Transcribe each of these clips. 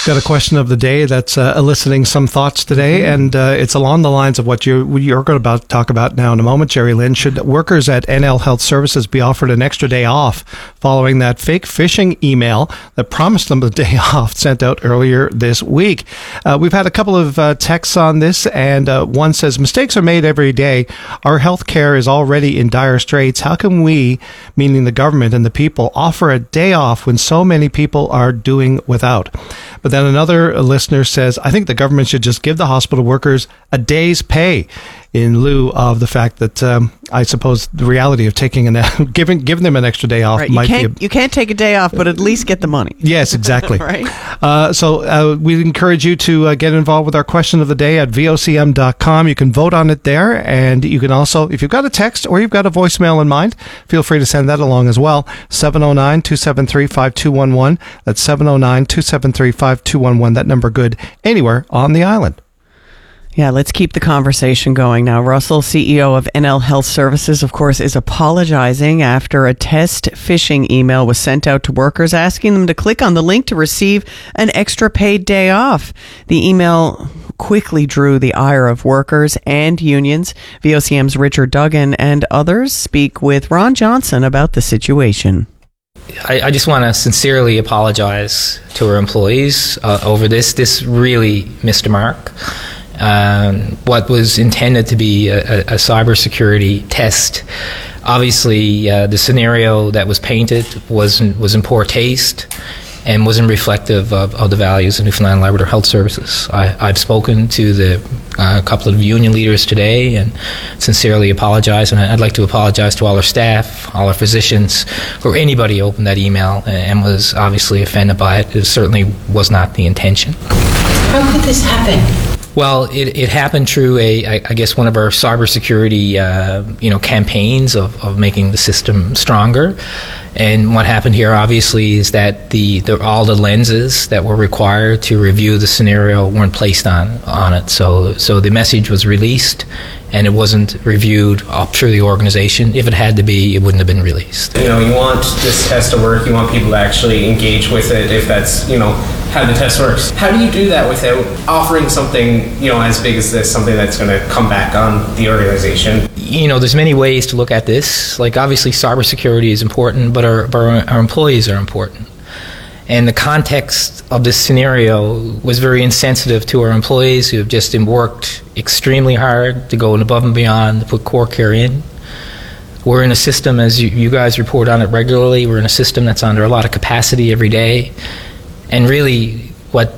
Got a question of the day that's eliciting some thoughts today, and it's along the lines of what you're going to talk about now in a moment, Jerry Lynn. Should workers at NL Health Services be offered an extra day off following that fake phishing email that promised them a day off sent out earlier this week? We've had a couple of texts on this, and one says, mistakes are made every day. Our healthcare is already in dire straits. How can we, meaning the government and the people, offer a day off when so many people are doing without? But then another listener says, I think the government should just give the hospital workers a day's pay in lieu of the fact that I suppose the reality of taking giving them an extra day off might be... You can't take a day off, but at least get the money. Yes, exactly. Right. So we encourage you to get involved with our question of the day at vocm.com. You can vote on it there, and you can also, if you've got a text or you've got a voicemail in mind, feel free to send that along as well. 709-273-5211. That's 709-273-5211. That number good anywhere on the island. Yeah, let's keep the conversation going now. Russell, CEO of NL Health Services, of course, is apologizing after a test phishing email was sent out to workers asking them to click on the link to receive an extra paid day off. The email quickly drew the ire of workers and unions. VOCM's Richard Duggan and others speak with Ron Johnson about the situation. I just want to sincerely apologize to our employees over this. This really missed the mark. What was intended to be a cybersecurity test, obviously the scenario that was painted was in poor taste and wasn't reflective of the values of Newfoundland and Labrador Health Services. I've spoken to a couple of union leaders today and sincerely apologize, and I'd like to apologize to all our staff, all our physicians, or anybody who opened that email and was obviously offended by it. It certainly was not the intention. How could this happen? Well, it happened through I guess one of our cybersecurity campaigns of making the system stronger. And what happened here, obviously, is that all the lenses that were required to review the scenario weren't placed on it. So the message was released, and it wasn't reviewed up through the organization. If it had to be, it wouldn't have been released. You want this test to work. You want people to actually engage with it. If that's how the test works. How do you do that without offering something as big as this, something that's going to come back on the organization? There's many ways to look at this. Like, obviously, cybersecurity is important, but our employees are important. And the context of this scenario was very insensitive to our employees who have just worked extremely hard to go above and beyond to put core care in. We're in a system, as you guys report on it regularly, we're in a system that's under a lot of capacity every day. And really, what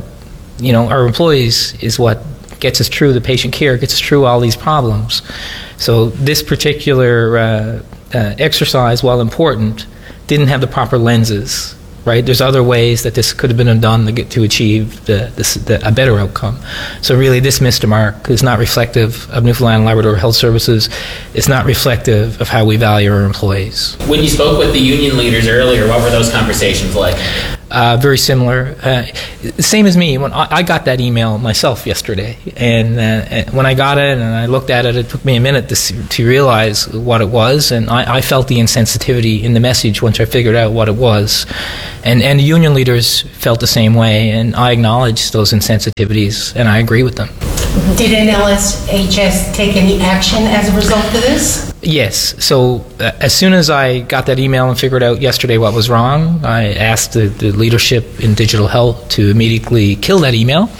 our employees is what gets us through the patient care, gets us through all these problems. So this particular exercise, while important, didn't have the proper lenses. Right? There's other ways that this could have been done to achieve a better outcome. So really, this missed the mark. It's not reflective of Newfoundland and Labrador Health Services. It's not reflective of how we value our employees. When you spoke with the union leaders earlier, what were those conversations like? Very similar. Same as me. When I got that email myself yesterday, and when I got it and I looked at it, it took me a minute to realize what it was, and I felt the insensitivity in the message once I figured out what it was. And the union leaders felt the same way, and I acknowledged those insensitivities, and I agree with them. Did NLHS take any action as a result of this? Yes. So as soon as I got that email and figured out yesterday what was wrong, I asked the leadership in digital health to immediately kill that email.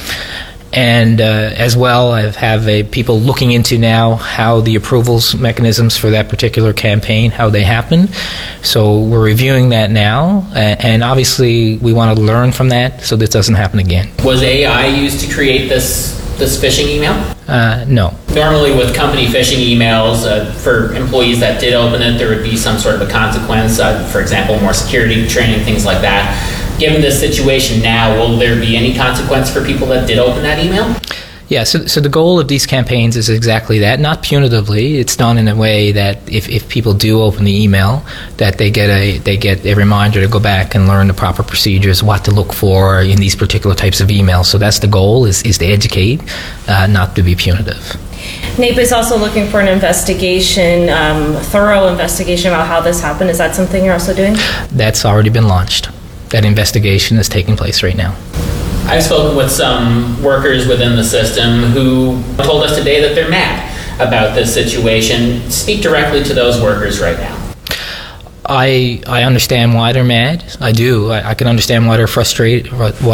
And as well, I have people looking into now how the approvals mechanisms for that particular campaign, how they happen. So we're reviewing that now, and obviously we want to learn from that so this doesn't happen again. Was AI used to create this phishing email? No. Normally with company phishing emails, for employees that did open it, there would be some sort of a consequence, for example, more security training, things like that. Given this situation now, will there be any consequence for people that did open that email? Yeah, so the goal of these campaigns is exactly that, not punitively. It's done in a way that if people do open the email, that they get a reminder to go back and learn the proper procedures, what to look for in these particular types of emails. So that's the goal, is to educate, not to be punitive. NAPE is also looking for an investigation, thorough investigation about how this happened. Is that something you're also doing? That's already been launched. That investigation is taking place right now. I've spoken with some workers within the system who told us today that they're mad about this situation. Speak directly to those workers right now. I understand why they're mad. I do. I can understand why they're frustrated.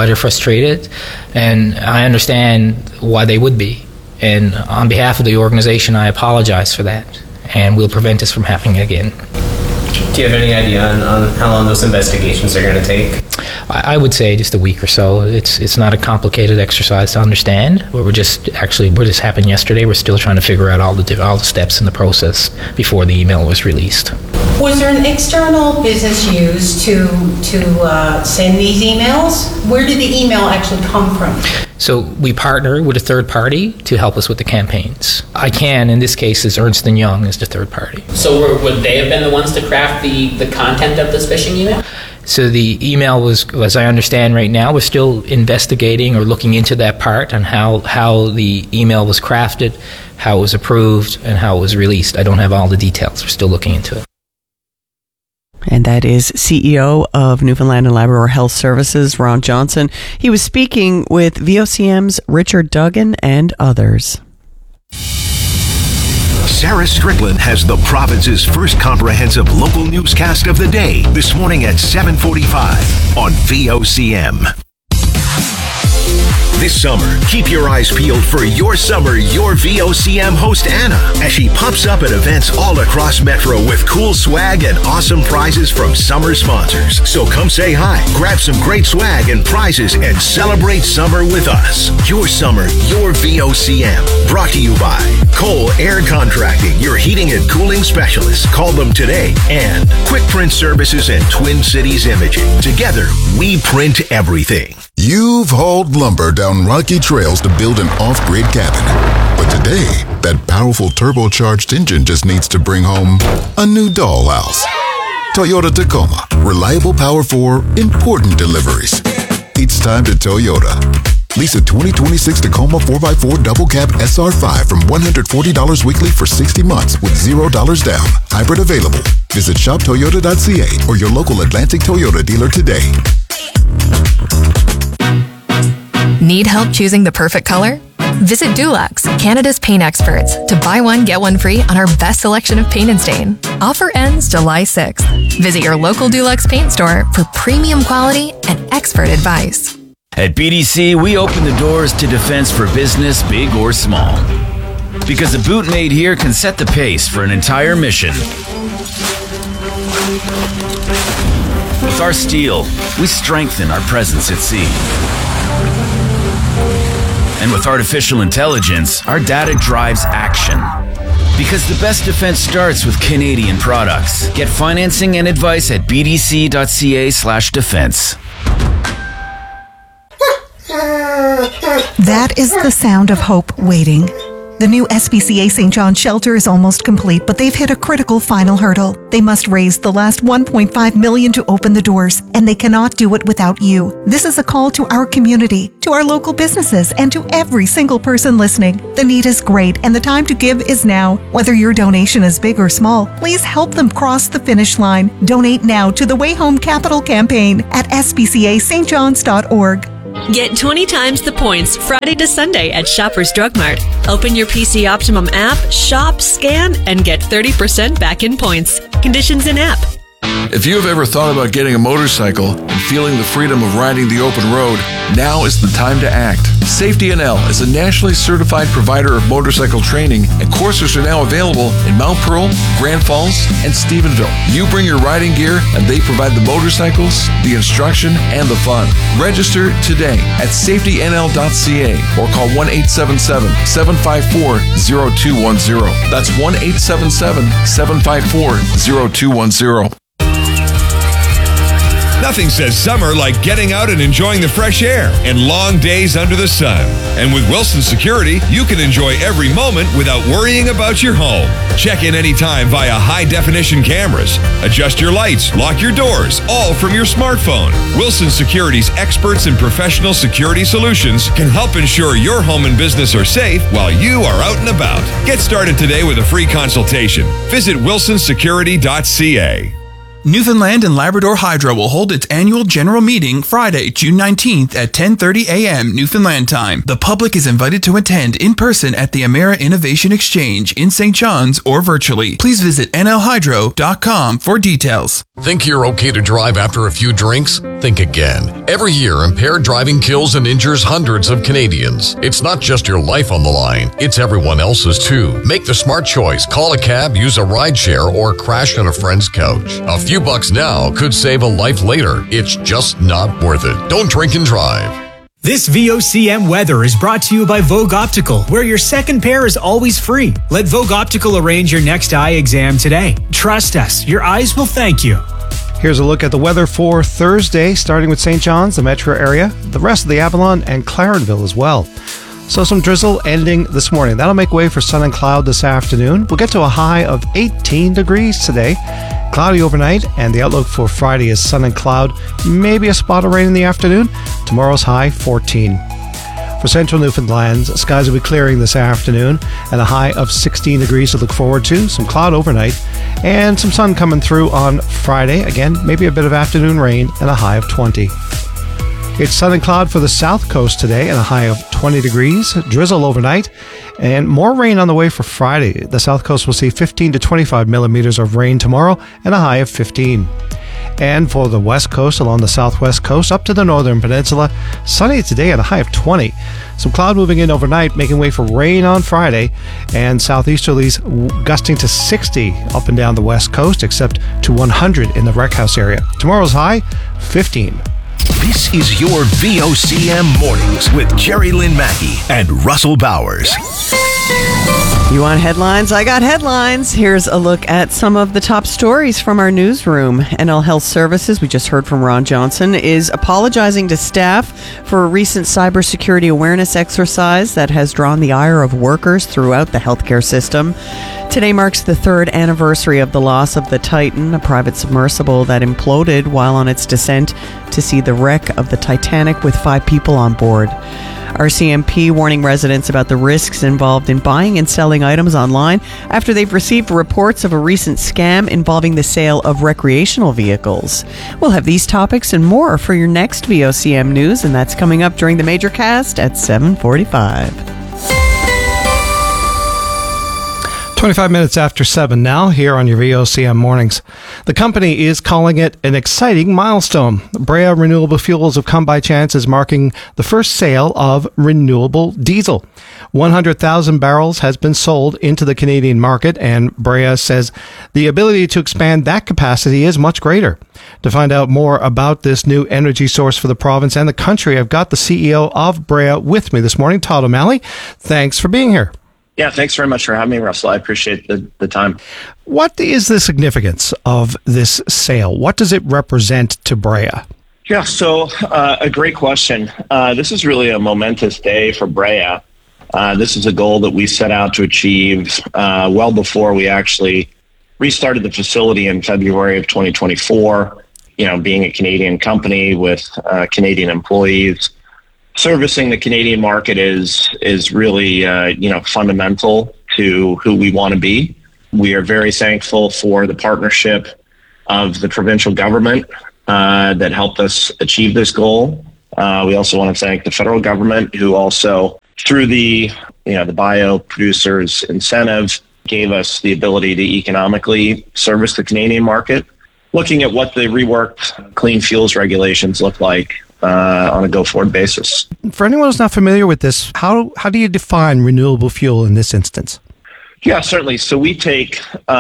And I understand why they would be. And on behalf of the organization, I apologize for that. And we'll prevent this from happening again. Do you have any idea on how long those investigations are going to take? I would say just a week or so. It's not a complicated exercise to understand. We're just happened yesterday. We're still trying to figure out all the steps in the process before the email was released. Was there an external business used to send these emails? Where did the email actually come from? So we partner with a third party to help us with the campaigns. In this case, is Ernst & Young is the third party. So would they have been the ones to craft the content of this phishing email? So the email was, as I understand right now, we're still investigating or looking into that part and how the email was crafted, how it was approved, and how it was released. I don't have all the details. We're still looking into it. And that is CEO of Newfoundland and Labrador Health Services, Ron Johnson. He was speaking with VOCM's Richard Duggan and others. Sarah Strickland has the province's first comprehensive local newscast of the day this morning at 7:45 on VOCM. This summer, keep your eyes peeled for Your Summer, Your VOCM host Anna as she pops up at events all across Metro with cool swag and awesome prizes from summer sponsors. So come say hi, grab some great swag and prizes, and celebrate summer with us. Your Summer, Your VOCM. Brought to you by Cole Air Contracting, your heating and cooling specialists. Call them today. And Quick Print Services and Twin Cities Imaging. Together, we print everything. You've hauled lumber down rocky trails to build an off-grid cabin. But today, that powerful turbocharged engine just needs to bring home a new dollhouse. Toyota Tacoma. Reliable power for important deliveries. It's time to Toyota. Lease a 2026 Tacoma 4x4 double cab SR5 from $140 weekly for 60 months with $0 down. Hybrid available. Visit shoptoyota.ca or your local Atlantic Toyota dealer today. Need help choosing the perfect color? Visit Dulux, Canada's paint experts, to buy one, get one free on our best selection of paint and stain. Offer ends July 6th. Visit your local Dulux paint store for premium quality and expert advice. At BDC, we open the doors to defense for business, big or small. Because a boot made here can set the pace for an entire mission. With our steel, we strengthen our presence at sea. And with artificial intelligence, our data drives action. Because the best defense starts with Canadian products. Get financing and advice at bdc.ca/defense. That is the sound of hope waiting. The new SPCA St. John shelter is almost complete, but they've hit a critical final hurdle. They must raise the last $1.5 million to open the doors, and they cannot do it without you. This is a call to our community, to our local businesses, and to every single person listening. The need is great, and the time to give is now. Whether your donation is big or small, please help them cross the finish line. Donate now to the Way Home Capital campaign at spcastjohns.org. Get 20 times the points Friday to Sunday at Shoppers Drug Mart. Open your PC Optimum app, shop, scan, and get 30% back in points. Conditions in app. If you have ever thought about getting a motorcycle and feeling the freedom of riding the open road, now is the time to act. Safety NL is a nationally certified provider of motorcycle training, and courses are now available in Mount Pearl, Grand Falls, and Stephenville. You bring your riding gear, and they provide the motorcycles, the instruction, and the fun. Register today at safetynl.ca or call 1-877-754-0210. That's 1-877-754-0210. Nothing says summer like getting out and enjoying the fresh air and long days under the sun. And with Wilson Security, you can enjoy every moment without worrying about your home. Check in anytime via high-definition cameras. Adjust your lights, lock your doors, all from your smartphone. Wilson Security's experts in professional security solutions can help ensure your home and business are safe while you are out and about. Get started today with a free consultation. Visit wilsonsecurity.ca. Newfoundland and Labrador Hydro will hold its annual general meeting Friday, June 19th at 10:30 a.m. Newfoundland time. The public is invited to attend in person at the Emera Innovation Exchange in St. John's or virtually. Please visit nlhydro.com for details. Think you're okay to drive after a few drinks? Think again. Every year, impaired driving kills and injures hundreds of Canadians. It's not just your life on the line, it's everyone else's too. Make the smart choice. Call a cab, use a rideshare, or crash on a friend's couch. A few bucks now could save a life later. It's just not worth it. Don't drink and drive. This VOCM weather is brought to you by Vogue Optical, where your second pair is always free. Let Vogue Optical arrange your next eye exam today. Trust us, your eyes will thank you. Here's a look at the weather for Thursday, starting with St. John's, the metro area, the rest of the Avalon, and Clarenville as well. So some drizzle ending this morning. That'll make way for sun and cloud this afternoon. We'll get to a high of 18 degrees today. Cloudy overnight, and the outlook for Friday is sun and cloud, maybe a spot of rain in the afternoon. Tomorrow's high, 14. For central Newfoundland, skies will be clearing this afternoon, and a high of 16 degrees to look forward to. Some cloud overnight, and some sun coming through on Friday. Again, maybe a bit of afternoon rain, and a high of 20. It's sun and cloud for the south coast today, and a high of 20 degrees. Drizzle overnight, and more rain on the way for Friday. The south coast will see 15 to 25 millimeters of rain tomorrow, and a high of 15. And for the west coast, along the southwest coast, up to the northern peninsula, sunny today at a high of 20. Some cloud moving in overnight, making way for rain on Friday, and southeasterlies gusting to 60 up and down the west coast, except to 100 in the Wreck House area. Tomorrow's high, 15. This is your VOCM Mornings with Jerry Lynn Mackey and Russell Bowers. You want headlines? I got headlines. Here's a look at some of the top stories from our newsroom. NL Health Services, we just heard from Ron Johnson, is apologizing to staff for a recent cybersecurity awareness exercise that has drawn the ire of workers throughout the healthcare system. Today marks the third anniversary of the loss of the Titan, a private submersible that imploded while on its descent to see the wreck of the Titanic with 5 people on board. RCMP warning residents about the risks involved in buying and selling items online after they've received reports of a recent scam involving the sale of recreational vehicles. We'll have these topics and more for your next VOCM news, and that's coming up during the Major Cast at 7:45. 25 minutes after 7 now, here on your VOCM Mornings. The company is calling it an exciting milestone. Brea Renewable Fuels of Come By Chance is marking the first sale of renewable diesel. 100,000 barrels has been sold into the Canadian market, and Brea says the ability to expand that capacity is much greater. To find out more about this new energy source for the province and the country, I've got the CEO of Brea with me this morning, Todd O'Malley. Thanks for being here. Yeah, thanks very much for having me, Russell. I appreciate the time. What is the significance of this sale? What does it represent to Brea? Yeah, so a great question. This is really a momentous day for Brea. This is a goal that we set out to achieve well before we actually restarted the facility in February of 2024. You know, being a Canadian company with Canadian employees, servicing the Canadian market is really fundamental to who we want to be. We are very thankful for the partnership of the provincial government that helped us achieve this goal. We also want to thank the federal government, who also, through the bioproducers incentive, gave us the ability to economically service the Canadian market. Looking at what the reworked clean fuels regulations look like on a go-forward basis. For anyone who's not familiar with this, how do you define renewable fuel in this instance? Yeah, certainly. So we take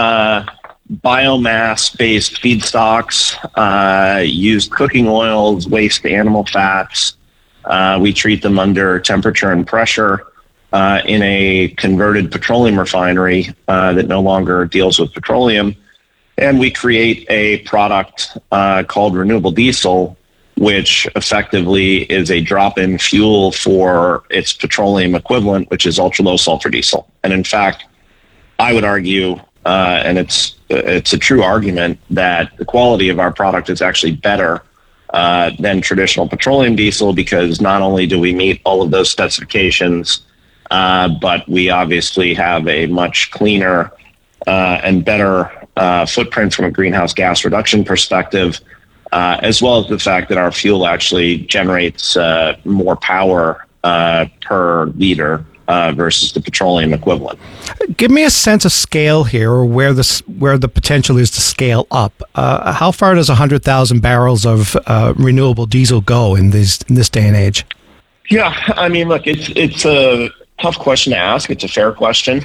biomass-based feedstocks, used cooking oils, waste animal fats. We treat them under temperature and pressure in a converted petroleum refinery that no longer deals with petroleum. And we create a product called renewable diesel, which effectively is a drop-in fuel for its petroleum equivalent, which is ultra-low sulfur diesel. And in fact, I would argue, and it's a true argument, that the quality of our product is actually better than traditional petroleum diesel, because not only do we meet all of those specifications, but we obviously have a much cleaner and better footprint from a greenhouse gas reduction perspective, as well as the fact that our fuel actually generates more power per liter versus the petroleum equivalent. Give me a sense of scale here, or where the potential is to scale up. How far does 100,000 barrels of renewable diesel go in this day and age? Yeah, I mean, look, it's a tough question to ask. It's a fair question.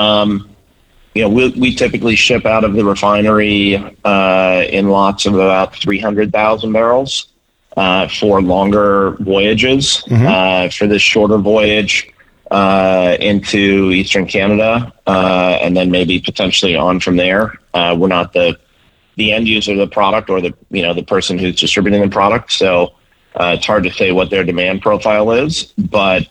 We typically ship out of the refinery in lots of about 300,000 barrels for longer voyages. For this shorter voyage into Eastern Canada, and then maybe potentially on from there. We're not the end user of the product or the person who's distributing the product, so it's hard to say what their demand profile is. But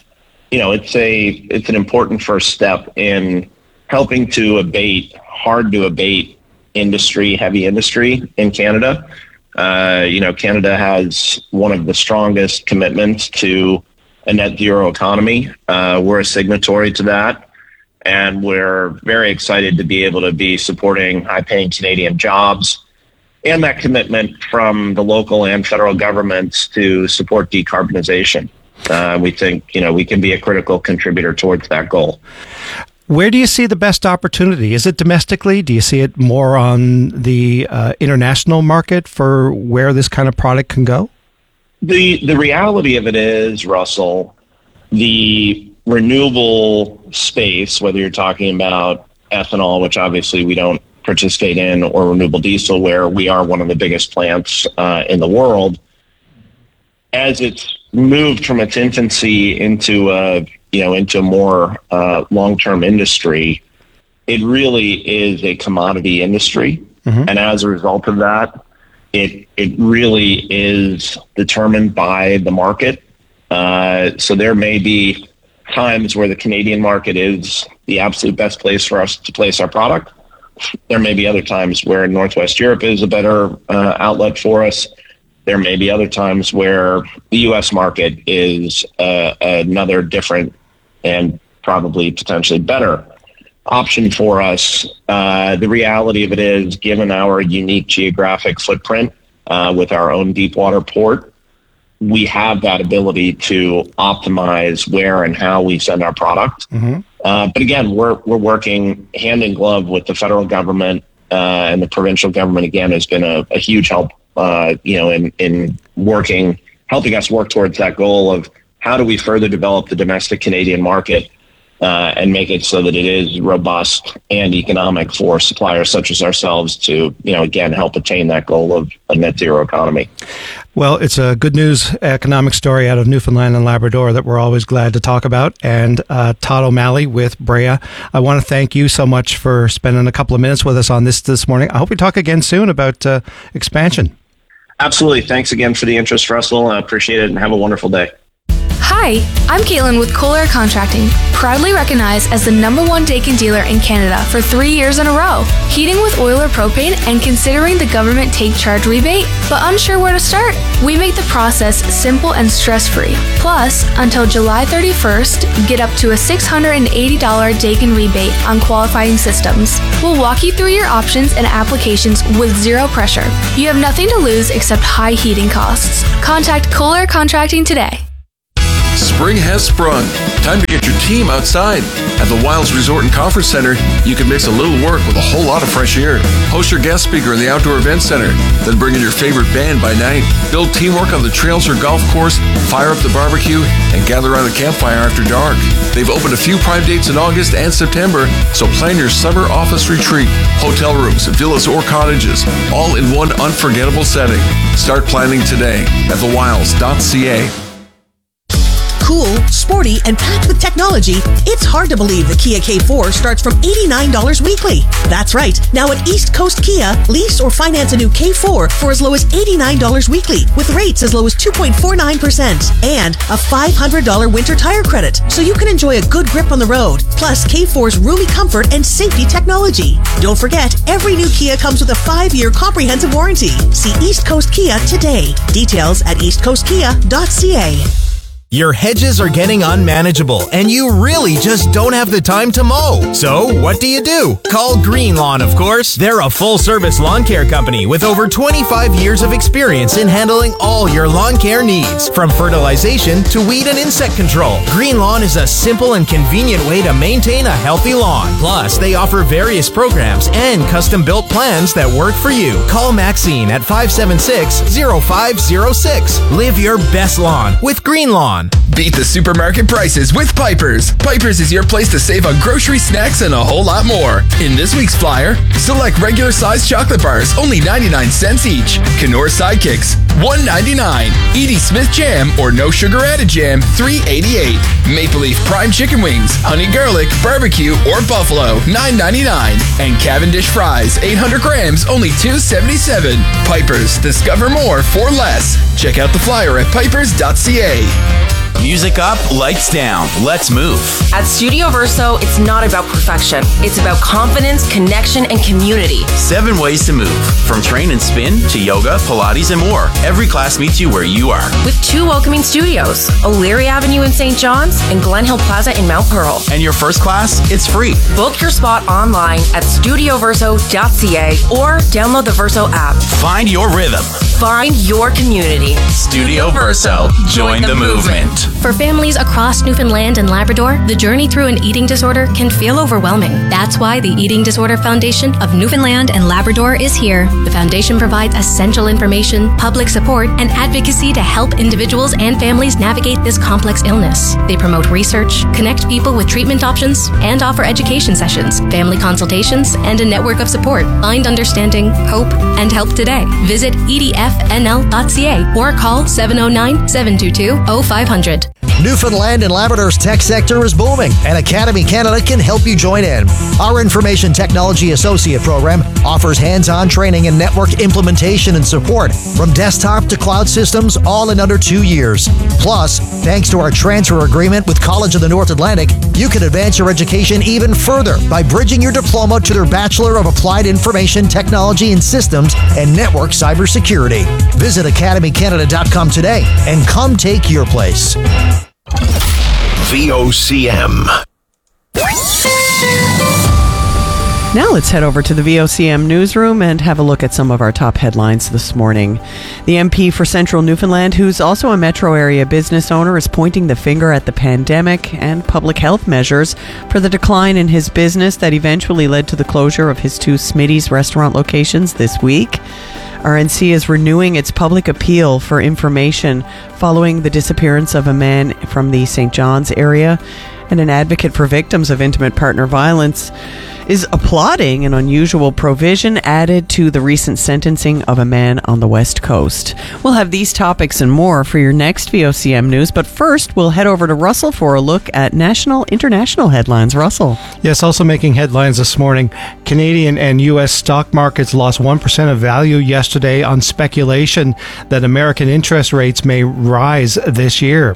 it's an important first step in helping to hard to abate heavy industry in Canada. Canada has one of the strongest commitments to a net zero economy. We're a signatory to that, and we're very excited to be able to be supporting high-paying Canadian jobs and that commitment from the local and federal governments to support decarbonization. We think, we can be a critical contributor towards that goal. Where do you see the best opportunity? Is it domestically? Do you see it more on the international market for where this kind of product can go? The reality of it is, Russell, the renewable space, whether you're talking about ethanol, which obviously we don't participate in, or renewable diesel, where we are one of the biggest plants in the world, as it's moved from its infancy into a more long-term industry, it really is a commodity industry. And as a result of that, it really is determined by the market. So there may be times where the Canadian market is the absolute best place for us to place our product. There may be other times where Northwest Europe is a better outlet for us. There may be other times where the U.S. market is another different and probably potentially better option for us. The reality of it is, given our unique geographic footprint with our own deep water port, we have that ability to optimize where and how we send our product. But again, we're working hand in glove with the federal government, and the provincial government, again, has been a huge help, in helping us work towards that goal of how do we further develop the domestic Canadian market and make it so that it is robust and economic for suppliers such as ourselves to, again, help attain that goal of a net zero economy. Well, it's a good news economic story out of Newfoundland and Labrador that we're always glad to talk about. And Todd O'Malley with Brea, I want to thank you so much for spending a couple of minutes with us on this morning. I hope we talk again soon about expansion. Absolutely. Thanks again for the interest, Russell. I appreciate it, and have a wonderful day. Hi, I'm Caitlin with Kohler Contracting, proudly recognized as the #1 Daikin dealer in Canada for 3 years in a row. Heating with oil or propane and considering the government take charge rebate, but unsure where to start? We make the process simple and stress-free. Plus, until July 31st, get up to a $680 Daikin rebate on qualifying systems. We'll walk you through your options and applications with zero pressure. You have nothing to lose except high heating costs. Contact Kohler Contracting today. Spring has sprung. Time to get your team outside. At the Wilds Resort and Conference Center, you can mix a little work with a whole lot of fresh air. Host your guest speaker in the Outdoor Event Center, then bring in your favorite band by night. Build teamwork on the trails or golf course, fire up the barbecue, and gather around a campfire after dark. They've opened a few prime dates in August and September, so plan your summer office retreat. Hotel rooms, villas, or cottages, all in one unforgettable setting. Start planning today at thewilds.ca. Cool, sporty, and packed with technology, it's hard to believe the Kia K4 starts from $89 weekly. That's right. Now at East Coast Kia, lease or finance a new K4 for as low as $89 weekly, with rates as low as 2.49% and a $500 winter tire credit, so you can enjoy a good grip on the road, plus K4's roomy comfort and safety technology. Don't forget, every new Kia comes with a 5-year comprehensive warranty. See East Coast Kia today. Details at eastcoastkia.ca. Your hedges are getting unmanageable, and you really just don't have the time to mow. So, what do? Call Green Lawn, of course. They're a full-service lawn care company with over 25 years of experience in handling all your lawn care needs, from fertilization to weed and insect control. Green Lawn is a simple and convenient way to maintain a healthy lawn. Plus, they offer various programs and custom-built plans that work for you. Call Maxine at 576-0506. Live your best lawn with Green Lawn. Beat the supermarket prices with Piper's. Piper's is your place to save on grocery, snacks, and a whole lot more. In this week's flyer, select regular sized chocolate bars, only 99 cents each. Knorr Sidekicks, $1.99. Edie Smith Jam or no sugar added jam, $3.88. Maple Leaf Prime Chicken Wings, honey garlic, barbecue, or buffalo, $9.99. And Cavendish Fries, 800 grams, only $2.77. Piper's, discover more for less. Check out the flyer at pipers.ca. Music up, lights down. Let's move. At Studio Verso, it's not about perfection. It's about confidence, connection, and community. 7 ways to move. From train and spin to yoga, Pilates, and more. Every class meets you where you are. With 2 welcoming studios, O'Leary Avenue in St. John's and Glen Hill Plaza in Mount Pearl. And your first class, it's free. Book your spot online at studioverso.ca or download the Verso app. Find your rhythm. Find your community. Studio Verso. Join the movement. For families across Newfoundland and Labrador, the journey through an eating disorder can feel overwhelming. That's why the Eating Disorder Foundation of Newfoundland and Labrador is here. The foundation provides essential information, public support, and advocacy to help individuals and families navigate this complex illness. They promote research, connect people with treatment options, and offer education sessions, family consultations, and a network of support. Find understanding, hope, and help today. Visit edfnl.ca or call 709-722-0500. Newfoundland and Labrador's tech sector is booming, and Academy Canada can help you join in. Our Information Technology Associate program offers hands-on training in network implementation and support, from desktop to cloud systems, all in under 2 years. Plus, thanks to our transfer agreement with College of the North Atlantic, you can advance your education even further by bridging your diploma to their Bachelor of Applied Information Technology and Systems and Network Cybersecurity. Visit academycanada.com today and come take your place. VOCM. Now let's head over to the VOCM newsroom and have a look at some of our top headlines this morning. The MP for Central Newfoundland, who's also a metro area business owner, is pointing the finger at the pandemic and public health measures for the decline in his business that eventually led to the closure of his 2 Smitty's restaurant locations this week. RNC is renewing its public appeal for information following the disappearance of a man from the St. John's area, and an advocate for victims of intimate partner violence is applauding an unusual provision added to the recent sentencing of a man on the West Coast. We'll have these topics and more for your next VOCM news, but first we'll head over to Russell for a look at national, international headlines. Russell. Yes, also making headlines this morning. Canadian and U.S. stock markets lost 1% of value yesterday on speculation that American interest rates may rise this year.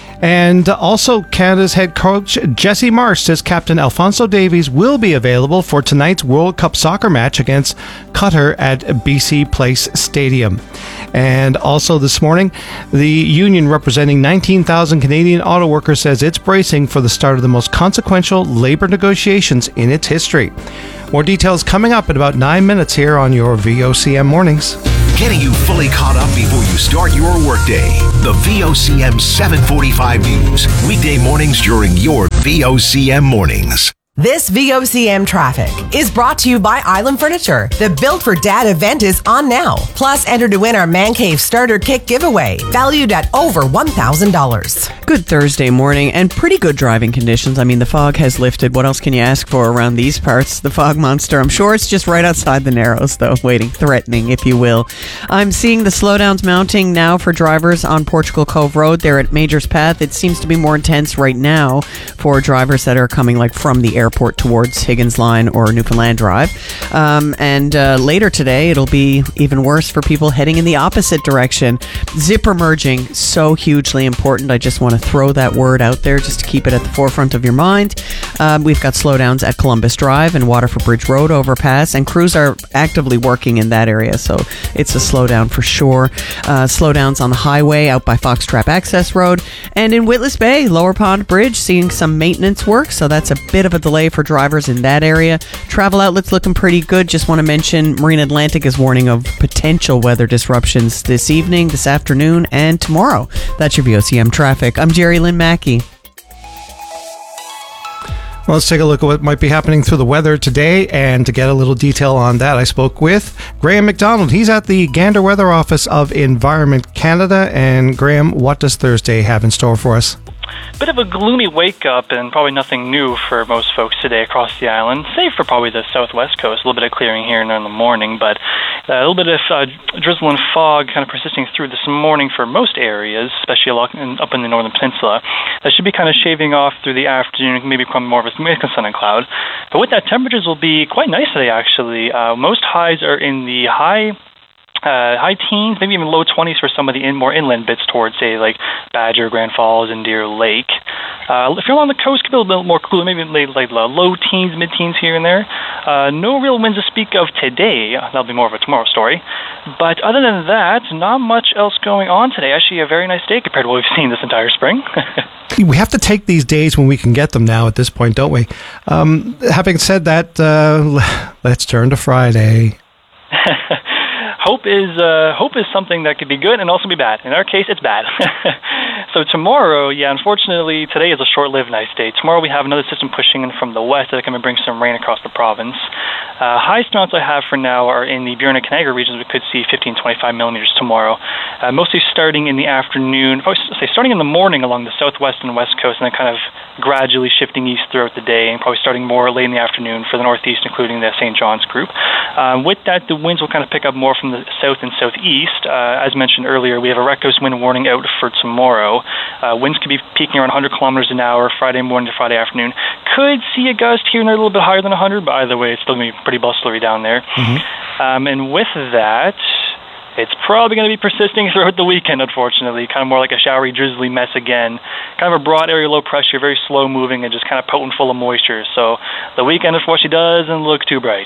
And also, Canada's head coach Jesse Marsh says Captain Alphonso Davies will be available for tonight's World Cup soccer match against Qatar at BC Place Stadium. And also this morning, the union representing 19,000 Canadian auto workers says it's bracing for the start of the most consequential labor negotiations in its history. More details coming up in about 9 minutes here on your VOCM Mornings. Getting you fully caught up before you start your workday. The VOCM 745 News. Weekday mornings during your VOCM Mornings. This VOCM traffic is brought to you by Island Furniture. The Built for Dad event is on now. Plus, enter to win our Man Cave Starter Kit giveaway, valued at over $1,000. Good Thursday morning and pretty good driving conditions. I mean, the fog has lifted. What else can you ask for around these parts? The fog monster. I'm sure it's just right outside the Narrows, though, waiting, threatening, if you will. I'm seeing the slowdowns mounting now for drivers on Portugal Cove Road there at Major's Path. It seems to be more intense right now for drivers that are coming like from the airport towards Higgins Line or Newfoundland Drive. And later today, it'll be even worse for people heading in the opposite direction. Zipper merging, so hugely important. I just want to throw that word out there just to keep it at the forefront of your mind. We've got slowdowns at Columbus Drive and Waterford Bridge Road overpass, and crews are actively working in that area, so it's a slowdown for sure. Slowdowns on the highway out by Foxtrap Access Road, and in Witless Bay, Lower Pond Bridge, seeing some maintenance work, so that's a bit of a delay for drivers in that area. Travel outlets looking pretty good. Just want to mention Marine Atlantic is warning of potential weather disruptions this evening, this afternoon, and tomorrow. That's your VOCM traffic. I'm Jerry Lynn Mackey. Well, let's take a look at what might be happening through the weather today. And to get a little detail on that, I spoke with Graham McDonald. He's at the Gander Weather Office of Environment Canada. And Graham, what does Thursday have in store for us? Bit of a gloomy wake-up and probably nothing new for most folks today across the island, save for probably the southwest coast. A little bit of clearing here and there in the morning, but a little bit of drizzle and fog kind of persisting through this morning for most areas, especially up in the northern peninsula. That should be kind of shaving off through the afternoon, maybe become more of a mix of sun and cloud. But with that, temperatures will be quite nice today, actually. Most highs are in the high teens, maybe even low 20s for some of the more inland bits towards, say, like Badger, Grand Falls, and Deer Lake. If you're along the coast, it could be a little bit more cool, maybe like low teens, mid-teens here and there. No real winds to speak of today. That'll be more of a tomorrow story. But other than that, not much else going on today. Actually, a very nice day compared to what we've seen this entire spring. We have to take these days when we can get them now at this point, don't we? Having said that, let's turn to Friday. Hope is something that could be good and also be bad. In our case, it's bad. So tomorrow, unfortunately, today is a short-lived nice day. Tomorrow we have another system pushing in from the west that can bring some rain across the province. Highest amounts I have for now are in the Burin and Canaga regions. We could see 15, 25 millimeters tomorrow. Mostly starting in the afternoon, starting in the morning along the southwest and west coast, and then kind of gradually shifting east throughout the day, and probably starting more late in the afternoon for the northeast, including the St. John's group. With that, the winds will kind of pick up more from the south and southeast. As mentioned earlier, we have a Rectos wind warning out for tomorrow. Winds could be peaking around 100 kilometers an hour Friday morning to Friday afternoon. Could see a gust here and there a little bit higher than 100, but either way, it's still going to be pretty bustlery down there. Mm-hmm. And with that, it's probably going to be persisting throughout the weekend, unfortunately. Kind of more like a showery, drizzly mess again. Kind of a broad area low pressure, very slow moving, and just kind of potent full of moisture. So the weekend, unfortunately, doesn't look too bright.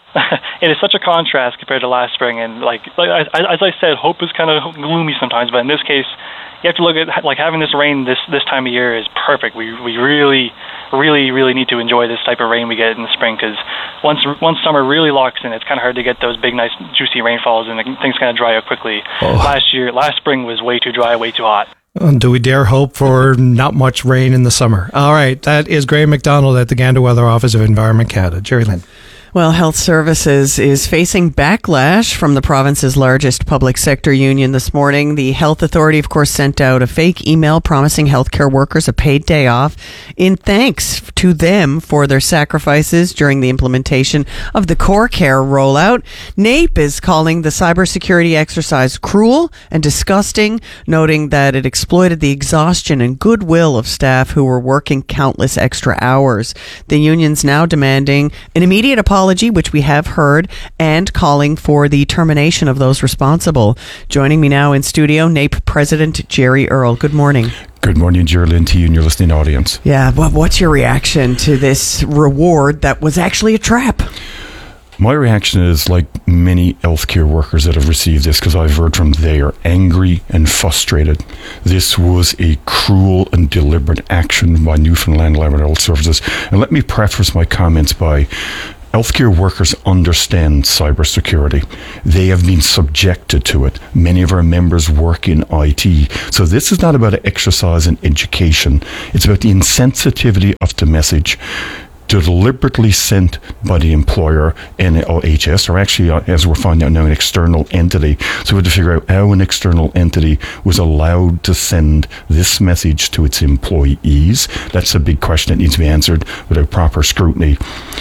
It is such a contrast compared to last spring, and like as I said, hope is kind of gloomy sometimes. But in this case, you have to look at like having this rain this time of year is perfect. We really need to enjoy this type of rain we get in the spring, because once summer really locks in, it's kind of hard to get those big, nice, juicy rainfalls, and things kind of dry out quickly. Last spring was way too dry, way too hot. Do we dare hope for not much rain in the summer? All right, that is Graham McDonald at the Gander Weather Office of Environment Canada. Jerry Lynn. Well, Health Services is facing backlash from the province's largest public sector union this morning. The Health Authority, of course, sent out a fake email promising healthcare workers a paid day off in thanks to them for their sacrifices during the implementation of the Core Care rollout. NAPE is calling the cybersecurity exercise cruel and disgusting, noting that it exploited the exhaustion and goodwill of staff who were working countless extra hours. The union's now demanding an immediate apology, which we have heard, and calling for the termination of those responsible. Joining me now in studio, NAPE President Jerry Earle. Good morning. Good morning, Geraldine, to you and your listening audience. Yeah, what's your reaction to this reward that was actually a trap? My reaction is like many healthcare workers that have received this, because I've heard from them, they are angry and frustrated. This was a cruel and deliberate action by Newfoundland Labrador Health Services. And let me preface my comments by healthcare workers understand cybersecurity. They have been subjected to it. Many of our members work in IT. So this is not about an exercise in education. It's about the insensitivity of the message deliberately sent by the employer, NLHS, or actually, as we're finding out now, an external entity. So we have to figure out how an external entity was allowed to send this message to its employees. That's a big question that needs to be answered without proper scrutiny.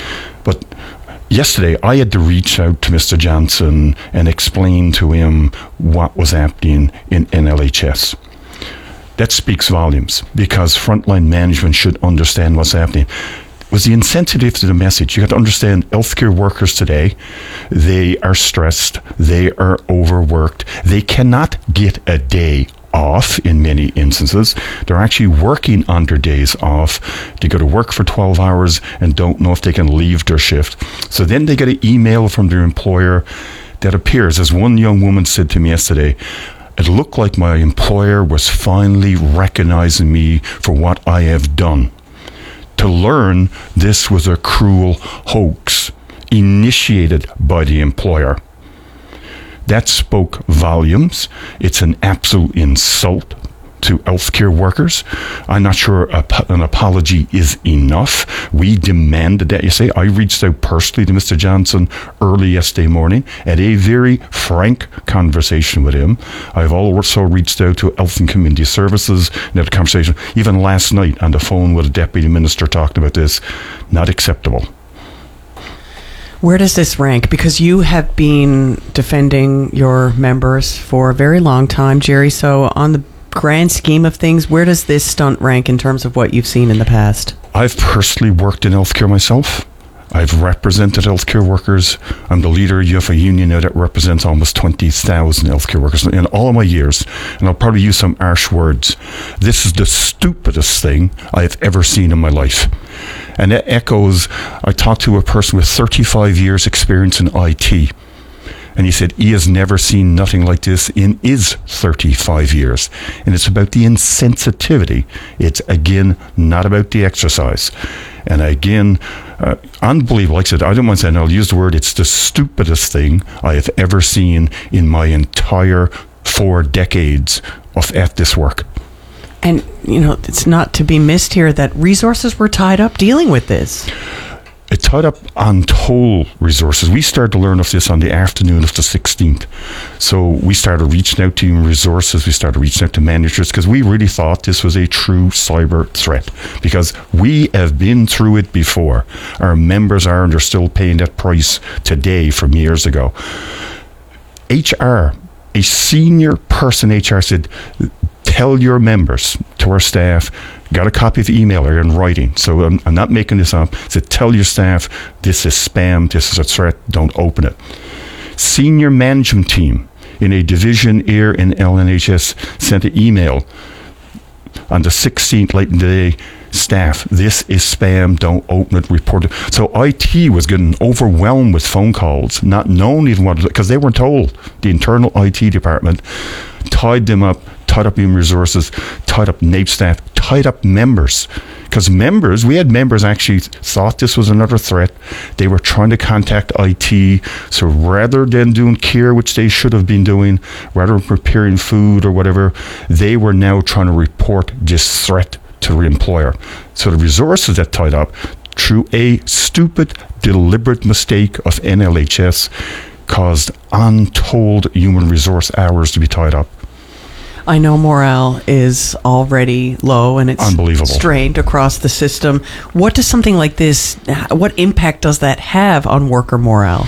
But yesterday, I had to reach out to Mr. Johnson and explain to him what was happening in NLHS. That speaks volumes, because frontline management should understand what's happening. was the insensitive to the message. You got to understand, healthcare workers today, they are stressed, they are overworked, they cannot get a day off in many instances. They're actually working on their days off. They go to work for 12 hours and don't know if they can leave their shift. So then they get an email from their employer that appears, as one young woman said to me yesterday, it looked like my employer was finally recognizing me for what I have done. To learn this was a cruel hoax initiated by the employer. That spoke volumes. It's an absolute insult to healthcare workers. I'm not sure an apology is enough. We demanded that. You say, I reached out personally to Mr. Johnson early yesterday morning, had a very frank conversation with him. I've also reached out to Health and Community Services and had a conversation, even last night on the phone with a deputy minister talking about this. Not acceptable. Where does this rank? Because you have been defending your members for a very long time, Jerry. So on the grand scheme of things, where does this stunt rank in terms of what you've seen in the past? I've personally worked in healthcare myself. I've represented healthcare workers. I'm the leader of a union now that represents almost 20,000 healthcare workers in all of my years. And I'll probably use some harsh words. This is the stupidest thing I've ever seen in my life. And it echoes, I talked to a person with 35 years experience in IT. And he said he has never seen nothing like this in his 35 years. And it's about the insensitivity. It's, again, not about the exercise. And again, unbelievable. Like I said, I don't want to say, and I'll use the word, it's the stupidest thing I have ever seen in my entire 4 decades at this work. And, it's not to be missed here that resources were tied up dealing with this. It tied up untold resources. We started to learn of this on the afternoon of the 16th. So we started reaching out to human resources. We started reaching out to managers because we really thought this was a true cyber threat because we have been through it before. Our members are, and they're still paying that price today from years ago. HR, a senior person HR said, tell your members, to our staff, got a copy of the email or in writing, so I'm not making this up, said tell your staff this is spam, this is a threat, don't open it. Senior management team in a division here in LNHS sent an email on the 16th late in the day, staff, this is spam, don't open it, report it. So IT was getting overwhelmed with phone calls, not knowing even what, because they weren't told. The internal IT department tied them up, tied up human resources, tied up NAPE staff, tied up members. Because members, we had members actually thought this was another threat. They were trying to contact IT. So rather than doing care, which they should have been doing, rather than preparing food or whatever, they were now trying to report this threat to the employer. So the resources that tied up through a stupid, deliberate mistake of NLHS caused untold human resource hours to be tied up. I know morale is already low and it's unbelievable, strained across the system. What does something like this, what impact does that have on worker morale?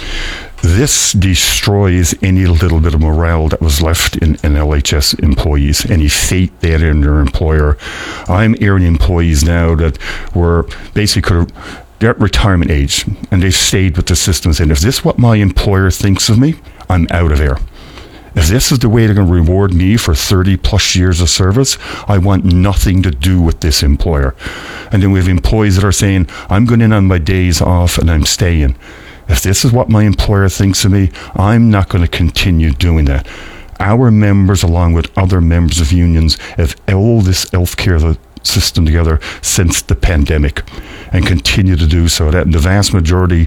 This destroys any little bit of morale that was left in LHS employees, any faith they had in their employer. I'm hearing employees now that were basically they're at retirement age and they've stayed with the system saying, if this is what my employer thinks of me, I'm out of here. If this is the way they're going to reward me for 30 plus years of service, I want nothing to do with this employer. And then we have employees that are saying, I'm going in on my days off and I'm staying. If this is what my employer thinks of me, I'm not going to continue doing that. Our members, along with other members of unions, have held this healthcare system together since the pandemic and continue to do so. That the vast majority,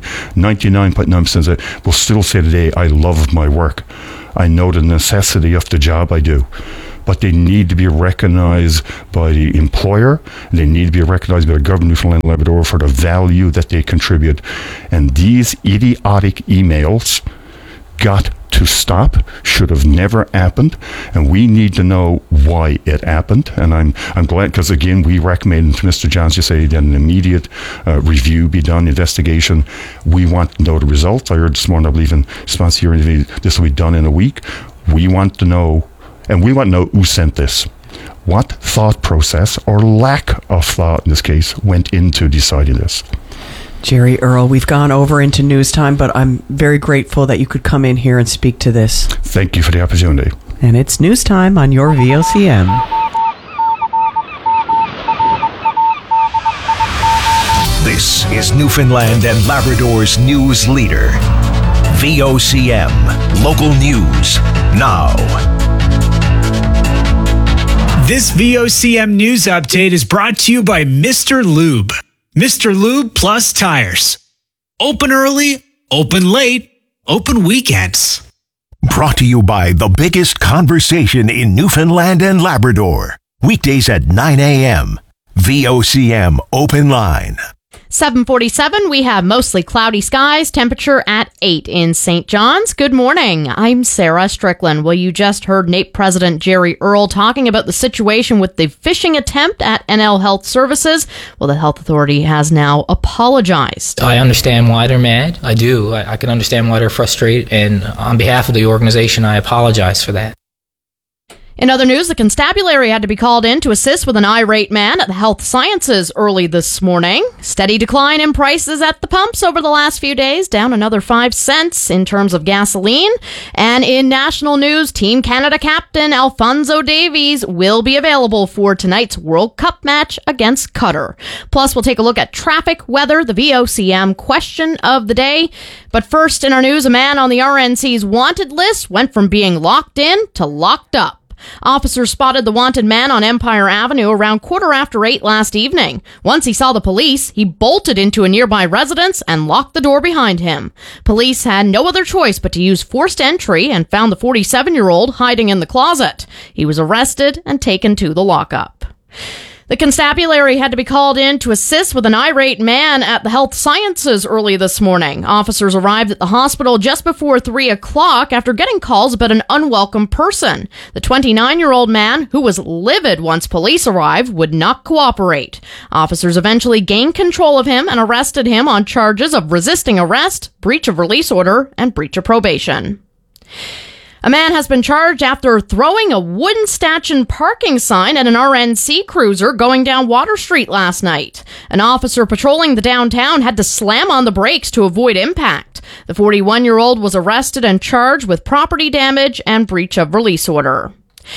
99.9%, will still say today, I love my work. I know the necessity of the job I do. But they need to be recognized by the employer, and they need to be recognized by the government of Newfoundland and Labrador for the value that they contribute. And these idiotic emails got to stop, should have never happened, and we need to know why it happened. And I'm glad, because again, we recommended to Mr. Johnson say that an immediate review be done, investigation. We want to know the results. I heard this morning, I believe in response to your interview, this will be done in a week. We want to know, and we want to know who sent this. What thought process, or lack of thought in this case, went into deciding this? Jerry Earl, we've gone over into news time, but I'm very grateful that you could come in here and speak to this. Thank you for the opportunity. And it's news time on your VOCM. This is Newfoundland and Labrador's news leader. VOCM. Local news now. This VOCM news update is brought to you by Mr. Lube. Mr. Lube Plus Tires. Open early, open late, open weekends. Brought to you by the biggest conversation in Newfoundland and Labrador. Weekdays at 9 a.m. VOCM Open Line. 7:47, we have mostly cloudy skies, temperature at 8 in St. John's. Good morning. I'm Sarah Strickland. Well, you just heard NAPE President Jerry Earl talking about the situation with the phishing attempt at NL Health Services. Well, the health authority has now apologized. I understand why they're mad. I do. I can understand why they're frustrated. And on behalf of the organization, I apologize for that. In other news, the constabulary had to be called in to assist with an irate man at the Health Sciences early this morning. Steady decline in prices at the pumps over the last few days, down another 5 cents in terms of gasoline. And in national news, Team Canada captain Alphonso Davies will be available for tonight's World Cup match against Qatar. Plus, we'll take a look at traffic, weather, the VOCM question of the day. But first, in our news, a man on the RNC's wanted list went from being locked in to locked up. Officers spotted the wanted man on Empire Avenue around 8:15 last evening. Once he saw the police, he bolted into a nearby residence and locked the door behind him. Police had no other choice but to use forced entry and found the 47-year-old hiding in the closet. He was arrested and taken to the lockup. The constabulary had to be called in to assist with an irate man at the Health Sciences early this morning. Officers arrived at the hospital just before 3 o'clock after getting calls about an unwelcome person. The 29-year-old man, who was livid once police arrived, would not cooperate. Officers eventually gained control of him and arrested him on charges of resisting arrest, breach of release order, and breach of probation. A man has been charged after throwing a wooden stanchion parking sign at an RNC cruiser going down Water Street last night. An officer patrolling the downtown had to slam on the brakes to avoid impact. The 41-year-old was arrested and charged with property damage and breach of release order.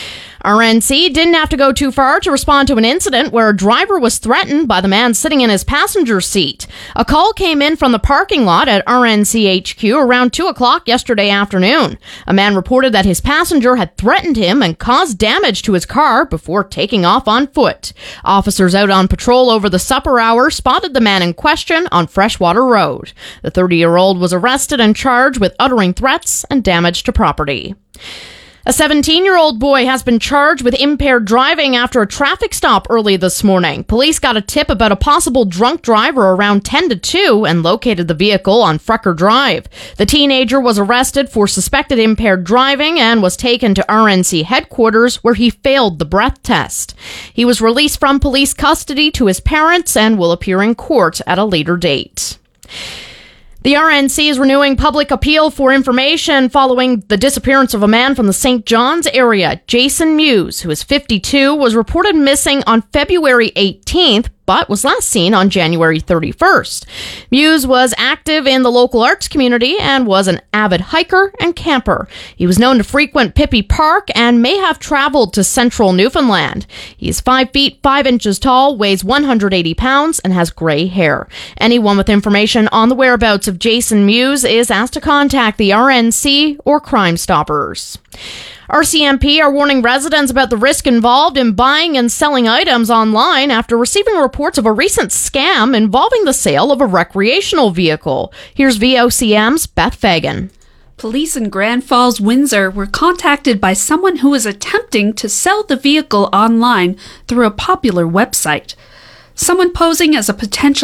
RNC didn't have to go too far to respond to an incident where a driver was threatened by the man sitting in his passenger seat. A call came in from the parking lot at RNC HQ around 2 o'clock yesterday afternoon. A man reported that his passenger had threatened him and caused damage to his car before taking off on foot. Officers out on patrol over the supper hour spotted the man in question on Freshwater Road. The 30-year-old was arrested and charged with uttering threats and damage to property. A 17-year-old boy has been charged with impaired driving after a traffic stop early this morning. Police got a tip about a possible drunk driver around 10 to 2 and located the vehicle on Frecker Drive. The teenager was arrested for suspected impaired driving and was taken to RNC headquarters where he failed the breath test. He was released from police custody to his parents and will appear in court at a later date. The RNC is renewing public appeal for information following the disappearance of a man from the St. John's area. Jason Muse, who is 52, was reported missing on February 18th, but was last seen on January 31st. Muse was active in the local arts community and was an avid hiker and camper. He was known to frequent Pippi Park and may have traveled to central Newfoundland. He is 5 feet 5 inches tall, weighs 180 pounds, and has gray hair. Anyone with information on the whereabouts of Jason Muse is asked to contact the RNC or Crime Stoppers. RCMP are warning residents about the risk involved in buying and selling items online after receiving reports of a recent scam involving the sale of a recreational vehicle. Here's VOCM's Beth Fagan. Police in Grand Falls, Windsor were contacted by someone who was attempting to sell the vehicle online through a popular website. Someone posing as a potential